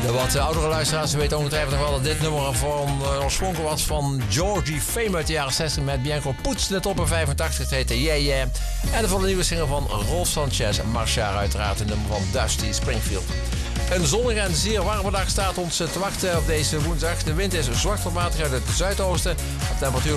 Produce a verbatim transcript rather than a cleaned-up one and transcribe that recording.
De wat oudere luisteraars weten ongetwijfeld nog wel dat dit nummer van uh, oorspronkelijk was van Georgie Fame uit de jaren zestig met Bianco Poets. De top in vijfentachtig, het heette Yeah Yeah. En de van de nieuwe single van Rolf Sanchez en Marchar uiteraard, een nummer van Dusty Springfield. Een zonnige en zeer warme dag staat ons te wachten op deze woensdag. De wind is zwak tot matig uit het zuidoosten. De temperatuur